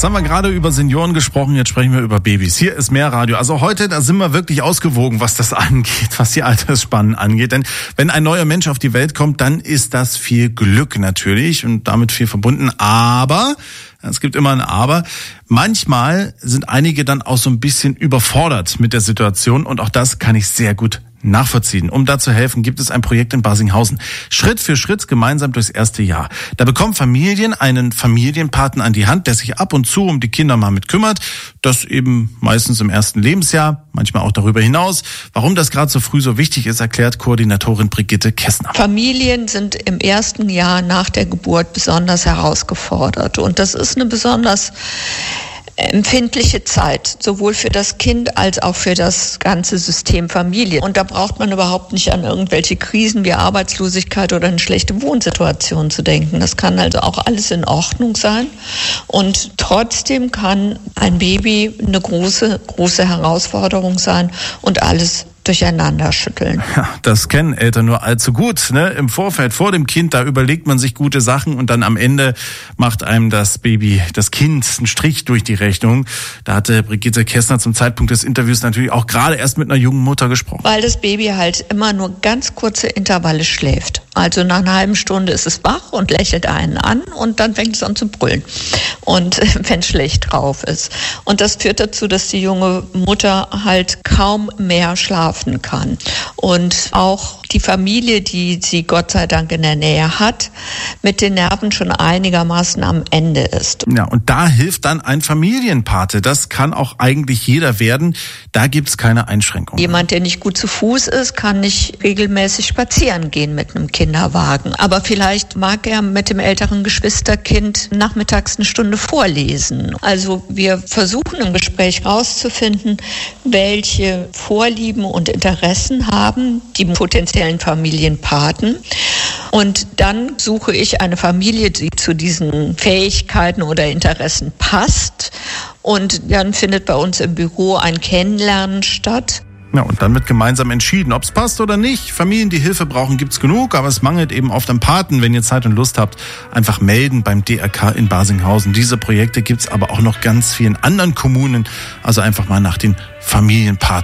haben wir gerade über Senioren gesprochen, jetzt sprechen wir über Babys. Hier ist mehr Radio. Also heute, da sind wir wirklich ausgewogen, was das angeht, was die Altersspannen angeht. Denn wenn ein neuer Mensch auf die Welt kommt, dann ist das viel Glück natürlich und damit viel verbunden. Aber, es gibt immer ein Aber, manchmal sind einige dann auch so ein bisschen überfordert mit der Situation und auch das kann ich sehr gut nachvollziehen. Um da zu helfen, gibt es ein Projekt in Barsinghausen. Schritt für Schritt gemeinsam durchs erste Jahr. Da bekommen Familien einen Familienpaten an die Hand, der sich ab und zu um die Kinder mal mit kümmert. Das eben meistens im ersten Lebensjahr, manchmal auch darüber hinaus. Warum das gerade so früh so wichtig ist, erklärt Koordinatorin Brigitte Kessner. Familien sind im ersten Jahr nach der Geburt besonders herausgefordert. Und das ist eine besonders empfindliche Zeit, sowohl für das Kind als auch für das ganze System Familie. Und da braucht man überhaupt nicht an irgendwelche Krisen wie Arbeitslosigkeit oder eine schlechte Wohnsituation zu denken. Das kann also auch alles in Ordnung sein. Und trotzdem kann ein Baby eine große, große Herausforderung sein und alles durcheinander schütteln. Ja, das kennen Eltern nur allzu gut. Ne? Im Vorfeld, vor dem Kind, da überlegt man sich gute Sachen und dann am Ende macht einem das Baby, das Kind, einen Strich durch die Rechnung. Da hatte Brigitte Kessner zum Zeitpunkt des Interviews natürlich auch gerade erst mit einer jungen Mutter gesprochen. Weil das Baby halt immer nur ganz kurze Intervalle schläft. Also nach einer halben Stunde ist es wach und lächelt einen an und dann fängt es an zu brüllen. Und wenn es schlecht drauf ist. Und das führt dazu, dass die junge Mutter halt kaum mehr schlafen kann. Und auch die Familie, die sie Gott sei Dank in der Nähe hat, mit den Nerven schon einigermaßen am Ende ist. Ja, und da hilft dann ein Familienpate. Das kann auch eigentlich jeder werden. Da gibt's keine Einschränkungen. Jemand, der nicht gut zu Fuß ist, kann nicht regelmäßig spazieren gehen mit einem Kinderwagen. Aber vielleicht mag er mit dem älteren Geschwisterkind nachmittags eine Stunde vorlesen. Also wir versuchen im Gespräch rauszufinden, welche Vorlieben und Interessen haben die potenziellen Familienpaten. Und dann suche ich eine Familie, die zu diesen Fähigkeiten oder Interessen passt. Und dann findet bei uns im Büro ein Kennenlernen statt. Ja, und dann wird gemeinsam entschieden, ob es passt oder nicht. Familien, die Hilfe brauchen, gibt's genug, aber es mangelt eben oft an Paten. Wenn ihr Zeit und Lust habt, einfach melden beim DRK in Barsinghausen. Diese Projekte gibt's aber auch noch ganz vielen anderen Kommunen. Also einfach mal nach den Familienpaten